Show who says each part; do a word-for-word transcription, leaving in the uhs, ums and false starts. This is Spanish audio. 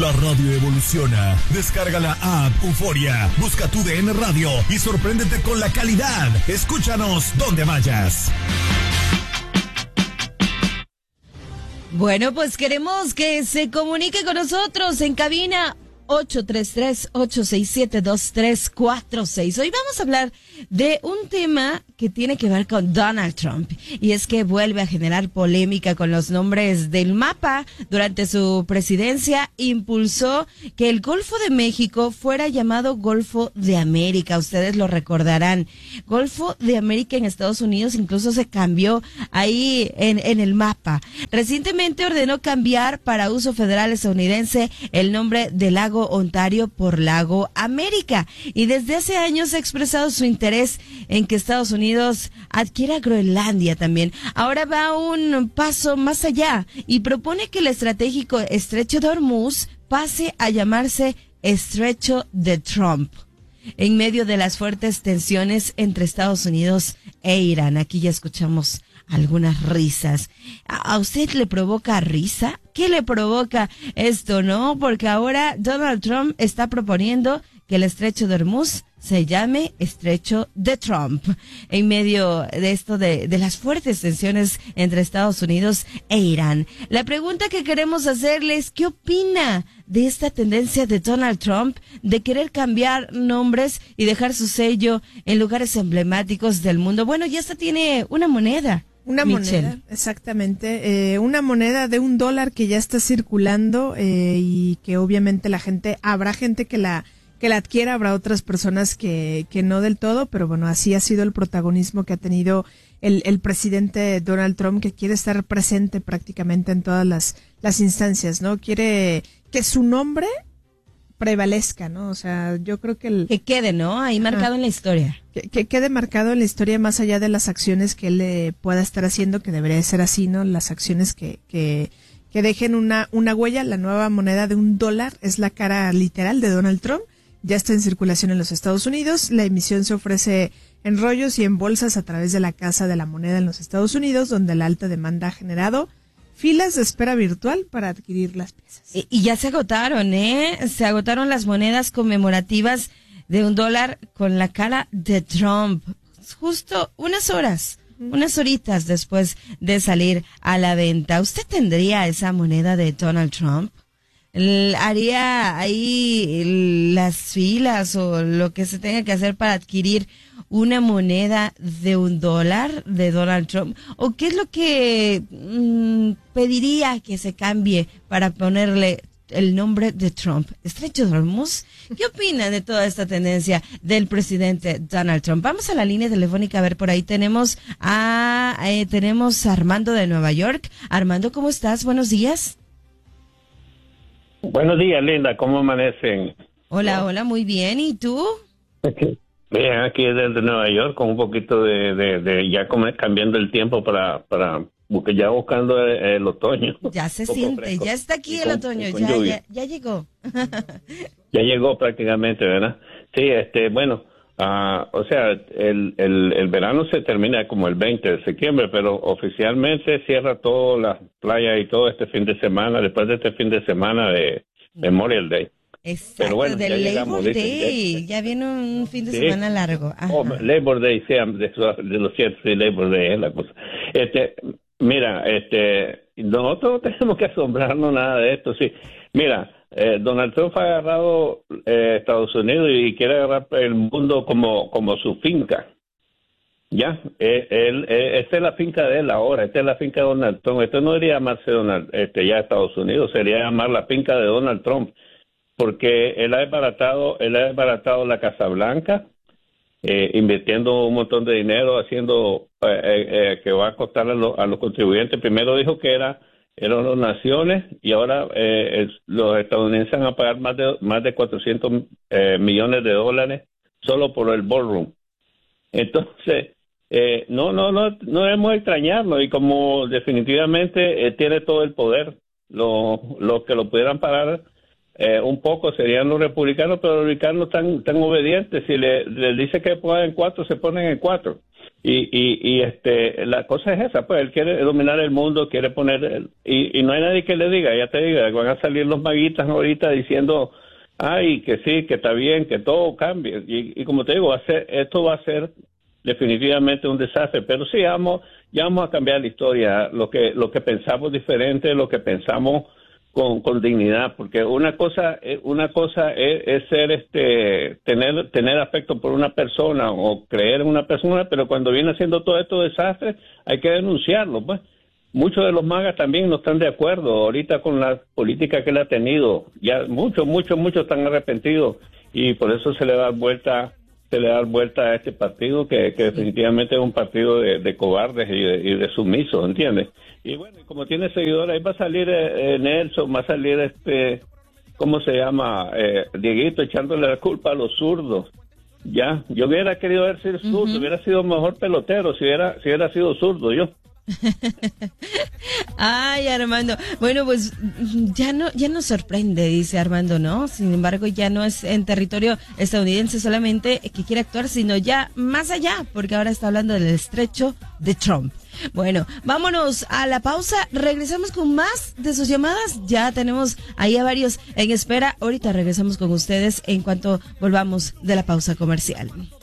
Speaker 1: La radio evoluciona. Descarga la app Euforia. Busca tu D N Radio y sorpréndete con la calidad. Escúchanos donde vayas.
Speaker 2: Bueno, pues queremos que se comunique con nosotros en cabina ocho tres tres, ocho seis siete, dos tres cuatro seis. Hoy vamos a hablar de un tema que tiene que ver con Donald Trump, y es que vuelve a generar polémica con los nombres del mapa. Durante su presidencia impulsó que el Golfo de México fuera llamado Golfo de América. Ustedes lo recordarán. Golfo de América en Estados Unidos incluso se cambió ahí en, en el mapa. Recientemente ordenó cambiar para uso federal estadounidense el nombre del lago Ontario por Lago América, y desde hace años ha expresado su interés en que Estados Unidos adquiera Groenlandia también. Ahora va un paso más allá y propone que el estratégico Estrecho de Hormuz pase a llamarse Estrecho de Trump, en medio de las fuertes tensiones entre Estados Unidos e Irán. Aquí ya escuchamos algunas risas. ¿A usted le provoca risa? ¿Qué le provoca esto, no? Porque ahora Donald Trump está proponiendo que el Estrecho de Hormuz se llame Estrecho de Trump, en medio de esto de, de las fuertes tensiones entre Estados Unidos e Irán. La pregunta que queremos hacerle es, ¿qué opina de esta tendencia de Donald Trump de querer cambiar nombres y dejar su sello en lugares emblemáticos del mundo? Bueno, ya hasta tiene una moneda.
Speaker 3: Una Michelle. moneda, exactamente, eh, una moneda de un dólar que ya está circulando eh, y que obviamente la gente, habrá gente que la que la adquiera, habrá otras personas que, que no del todo, pero bueno, así ha sido el protagonismo que ha tenido el, el presidente Donald Trump, que quiere estar presente prácticamente en todas las, las instancias, ¿no? Quiere que su nombre prevalezca, ¿no? O sea, yo creo que el...
Speaker 2: Que quede, ¿no? Ahí marcado ah, en la historia.
Speaker 3: Que, que quede marcado en la historia, más allá de las acciones que él eh, pueda estar haciendo, que debería ser así, ¿no? Las acciones que, que, que dejen una, una huella. La nueva moneda de un dólar es la cara literal de Donald Trump. Ya está en circulación en los Estados Unidos. La emisión se ofrece en rollos y en bolsas a través de la Casa de la Moneda en los Estados Unidos, donde la alta demanda ha generado filas de espera virtual para adquirir las piezas.
Speaker 2: Y, y ya se agotaron, ¿eh? Se agotaron las monedas conmemorativas de un dólar con la cara de Trump. Justo unas horas, uh-huh. unas horitas después de salir a la venta. ¿Usted tendría esa moneda de Donald Trump? ¿Haría ahí las filas o lo que se tenga que hacer para adquirir una moneda de un dólar de Donald Trump? ¿O qué es lo que mmm, pediría que se cambie para ponerle el nombre de Trump? ¿Estrecho de Hormuz? ¿Qué opina de toda esta tendencia del presidente Donald Trump? Vamos a la línea telefónica, a ver, por ahí tenemos a, eh, tenemos a Armando de Nueva York. Armando, ¿cómo estás? Buenos días.
Speaker 4: Buenos días, Linda, ¿cómo amanecen?
Speaker 2: Hola, hola, muy bien, ¿y tú?
Speaker 4: Bien, aquí desde Nueva York, con un poquito de, de, de ya como cambiando el tiempo para, para porque ya buscando el, el otoño.
Speaker 2: Ya se siente, fresco. Ya está aquí y el con, otoño, ya, ya, ya llegó.
Speaker 4: Ya llegó prácticamente, ¿verdad? Sí, este, bueno, uh, o sea, el, el, el verano se termina como el veinte de septiembre, pero oficialmente cierra todas las playas y todo este fin de semana, después de este fin de semana de Memorial Day.
Speaker 2: Exacto,
Speaker 4: pero bueno,
Speaker 2: del Labor llegamos, Day, dicen, ya viene un fin de sí. semana largo. Ajá.
Speaker 4: Oh, Labor Day, sí, de, de lo cierto, sí, Labor Day es la cosa. Este, mira, este, nosotros no tenemos que asombrarnos nada de esto, sí. Mira, eh, Donald Trump ha agarrado eh, Estados Unidos y quiere agarrar el mundo como, como su finca. Ya, eh, él, eh, esta es la finca de él ahora, esta es la finca de Donald Trump. Esto no debería llamarse Donald, este, ya Estados Unidos, sería llamar la finca de Donald Trump, porque él ha desbaratado, él ha desbaratado la Casa Blanca, eh, invirtiendo un montón de dinero, haciendo eh, eh, eh, que va a costar a, lo, a los contribuyentes. Primero dijo que era eran las naciones y ahora eh, es, los estadounidenses van a pagar más de más de cuatrocientos eh, millones de dólares solo por el ballroom. Entonces, eh, no, no, no, no debemos extrañarnos, y como definitivamente eh, tiene todo el poder, los lo que lo pudieran parar eh, un poco serían los republicanos, pero los republicanos están tan obedientes. Si le, le dice que pongan en cuatro, se ponen en cuatro. Y, y, y este, la cosa es esa, pues él quiere dominar el mundo, quiere poner, y, y no hay nadie que le diga, ya te diga, van a salir los maguitas ahorita diciendo, ay, que sí, que está bien, que todo cambie, y, y como te digo, va a ser, esto va a ser definitivamente un desastre, pero sí, vamos, ya vamos a cambiar la historia, lo que, lo que pensamos diferente, lo que pensamos con, con dignidad, porque una cosa, una cosa es, es ser, este, tener, tener afecto por una persona o creer en una persona, pero cuando viene haciendo todo estos desastres, hay que denunciarlo, pues. Muchos de los magas también no están de acuerdo ahorita con la política que él ha tenido, ya muchos, muchos, muchos están arrepentidos y por eso se le da vuelta, se le da vuelta a este partido que, que definitivamente es un partido de, de cobardes y de, y de sumisos, ¿entiendes? Y bueno, como tiene seguidores, ahí va a salir eh, Nelson, va a salir este, ¿cómo se llama? Eh, Dieguito echándole la culpa a los zurdos. Ya, yo hubiera querido haber sido zurdo, uh-huh. hubiera sido mejor pelotero si hubiera, si hubiera sido zurdo yo.
Speaker 2: Ay, Armando. Bueno, pues ya no, ya nos sorprende, dice Armando, ¿no? Sin embargo, ya no es en territorio estadounidense solamente que quiere actuar, sino ya más allá, porque ahora está hablando del estrecho de Trump. Bueno, vámonos a la pausa. Regresamos con más de sus llamadas. Ya tenemos ahí a varios en espera. Ahorita regresamos con ustedes en cuanto volvamos de la pausa comercial.